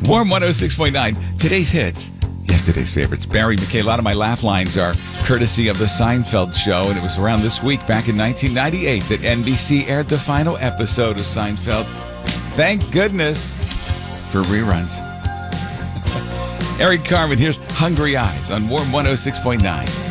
Warm 106.9. Today's hits. Yesterday's favorites. Barry McKay. A lot of my laugh lines are courtesy of The Seinfeld Show. And it was around this week, back in 1998, that NBC aired the final episode of Seinfeld. Thank goodness for reruns. Eric Carmen, here's Hungry Eyes on Warm 106.9.